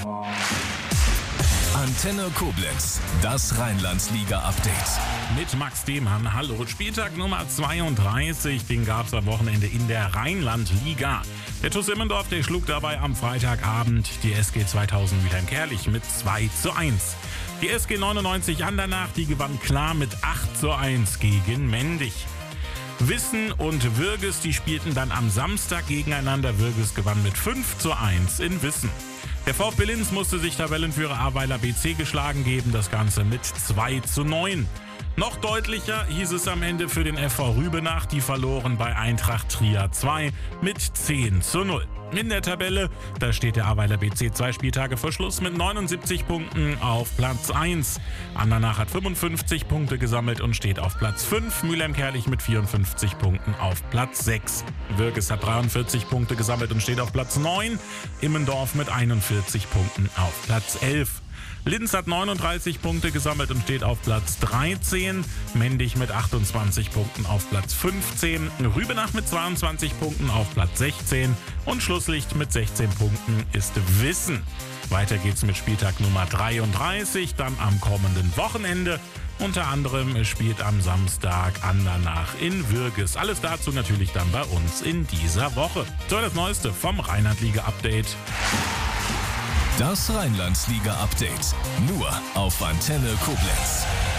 Antenne Koblenz, das Rheinland-Liga-Update. Mit Max Demann. Hallo. Spieltag Nummer 32, den gab es am Wochenende in der Rheinland-Liga. Der TuS Immendorf, der schlug dabei am Freitagabend die SG 2000 Mülheim-Kärlich mit 2:1. Die SG 99 Andernach, die gewann klar mit 8:1 gegen Mendig. Wissen und Würges, die spielten dann am Samstag gegeneinander. Würges gewann mit 5:1 in Wissen. Der VfB Linz musste sich Tabellenführer Ahrweiler BC geschlagen geben, das Ganze mit 2:9. Noch deutlicher hieß es am Ende für den FV Rübenach, die verloren bei Eintracht Trier 2 mit 10:0. In der Tabelle, da steht der Ahrweiler BC 2 Spieltage vor Schluss mit 79 Punkten auf Platz 1. Andernach hat 55 Punkte gesammelt und steht auf Platz 5. Mülheim-Kärlich mit 54 Punkten auf Platz 6. Würges hat 43 Punkte gesammelt und steht auf Platz 9. Immendorf mit 41 Punkten auf Platz 11. Linz hat 39 Punkte gesammelt und steht auf Platz 13. Mendig mit 28 Punkten auf Platz 15. Rübenach mit 22 Punkten auf Platz 16. Und Schlusslicht mit 16 Punkten ist Wissen. Weiter geht's mit Spieltag Nummer 33, dann am kommenden Wochenende. Unter anderem spielt am Samstag Andernach in Würges. Alles dazu natürlich dann bei uns in dieser Woche. So, das Neueste vom Rheinland-Liga-Update. Das Rheinland-Liga-Update. Nur auf Antenne Koblenz.